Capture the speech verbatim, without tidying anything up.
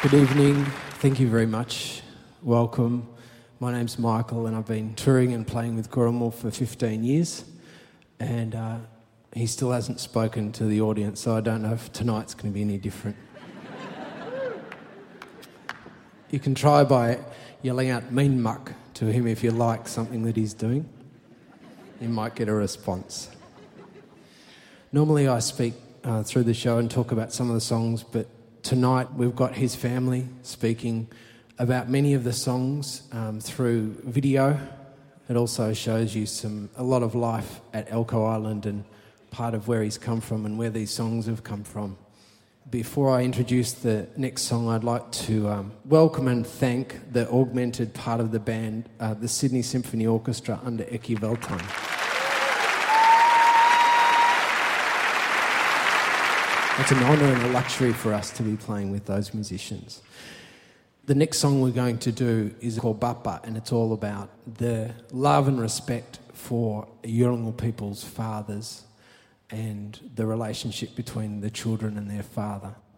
Good evening. Thank you very much. Welcome. My name's Michael and I've been touring and playing with Goromal for fifteen years, and uh, he still hasn't spoken to the audience, so I don't know if tonight's going to be any different. You can try by yelling out "mean muck" to him if you like something that he's doing. You might get a response. Normally I speak uh, through the show and talk about some of the songs, but tonight we've got his family speaking about many of the songs um, through video. It also shows you some a lot of life at Elcho Island and part of where he's come from and where these songs have come from. Before I introduce the next song, I'd like to um, welcome and thank the augmented part of the band, uh, the Sydney Symphony Orchestra under Eki Veltan. It's an honour and a luxury for us to be playing with those musicians. The next song we're going to do is called Bapa, and it's all about the love and respect for Yolngu people's fathers and the relationship between the children and their father.